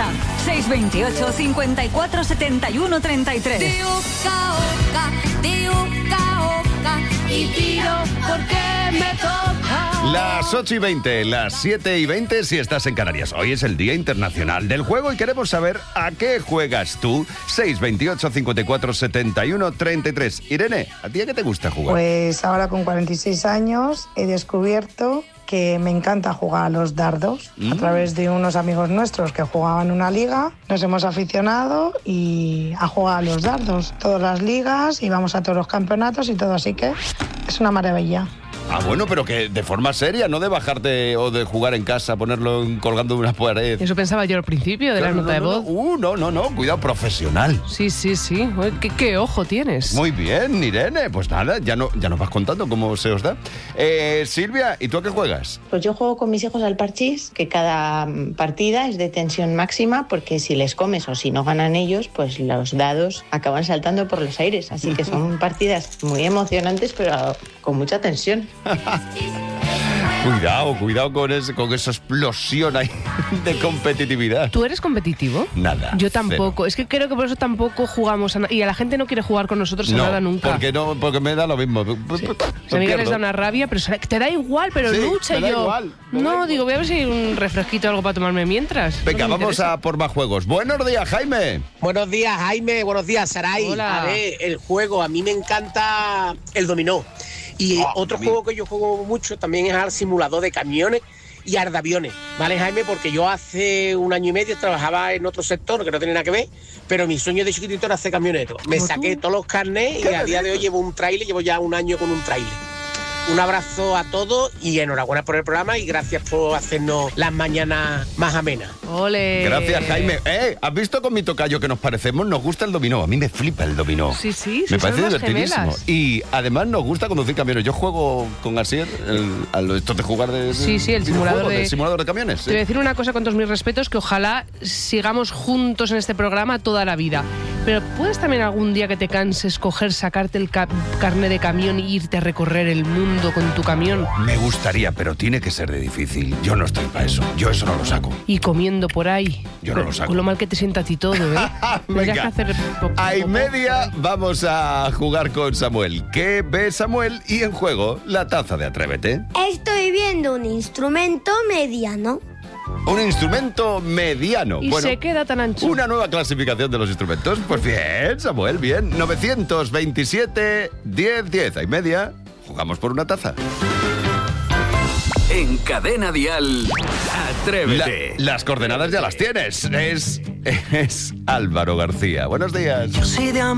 628 54 71 33. Y tiro porque me toca. Las 8:20, las 7:20 si estás en Canarias. Hoy es el Día Internacional del Juego y queremos saber a qué juegas tú. 628 54 71 33. Irene, ¿a ti a qué te gusta jugar? Pues ahora con 46 años he descubierto que me encanta jugar a los dardos. A través de unos amigos nuestros que jugaban una liga, nos hemos aficionado y a jugar a los dardos. Todas las ligas y vamos a todos los campeonatos y todo, así que es una maravilla. Ah, bueno, pero que de forma seria, no de bajarte o de jugar en casa, ponerlo colgando de una pared. Eso pensaba yo al principio de la nota de voz. No, cuidado, profesional. Sí. Uy, ¿Qué ojo tienes? Muy bien, Irene. Pues nada, ya nos vas contando cómo se os da. Silvia, ¿y tú a qué juegas? Pues yo juego con mis hijos al parchís, que cada partida es de tensión máxima, porque si les comes o si no ganan ellos, pues los dados acaban saltando por los aires. Así que son partidas muy emocionantes, pero con mucha tensión. Cuidado con esa explosión ahí de competitividad. ¿Tú eres competitivo? Nada. Yo tampoco. Cero. Es que creo que por eso tampoco jugamos y a la gente no quiere jugar con nosotros a nada nunca. Porque me da lo mismo. Sí. A mí les da una rabia, pero te da igual, pero sí, lucha me da yo. Igual, digo, voy a ver si hay un refresquito o algo para tomarme mientras. Venga, vamos a por más juegos. Buenos días, Jaime. Buenos días, Jaime. Buenos días, Saray. Hola. A ver, el juego, a mí me encanta el dominó. Y otro juego que yo juego mucho también es al simulador de camiones y ardaviones, ¿vale, Jaime? Porque yo hace 1 año y medio trabajaba en otro sector que no tenía nada que ver, pero mi sueño de chiquitito era hacer camionero. Me saqué todos los carnets y a día de hoy llevo ya 1 año con un tráiler. Un abrazo a todos y enhorabuena por el programa y gracias por hacernos las mañanas más amenas. ¡Ole! Gracias, Jaime. ¿Has visto con mi tocayo que nos parecemos? Nos gusta el dominó. A mí me flipa el dominó. Sí, me parece son divertidísimo. gemelas. Y además nos gusta conducir camiones. Yo juego con Asier, esto de jugar de... Sí, el simulador de camiones. Te voy a decir una cosa con todos mis respetos, que ojalá sigamos juntos en este programa toda la vida. Pero ¿puedes también algún día que te canses sacarte el carnet de camión e irte a recorrer el mundo con tu camión? Me gustaría, pero tiene que ser de difícil. Yo no estoy para eso. Yo eso no lo saco. Y comiendo por ahí. Yo no lo saco. Con lo mal que te sienta a ti todo, ¿eh? Venga, a y media vamos a jugar con Samuel. ¿Qué ve Samuel? Y en juego, la taza de Atrévete. Estoy viendo un instrumento mediano. Un instrumento mediano. Y se queda tan ancho. Una nueva clasificación de los instrumentos. Pues bien, Samuel, bien. 927 10 10. A y media, jugamos por una taza. En Cadena Dial, Atrévete. Las coordenadas ya las tienes. Es Álvaro García. Buenos días. Yo soy de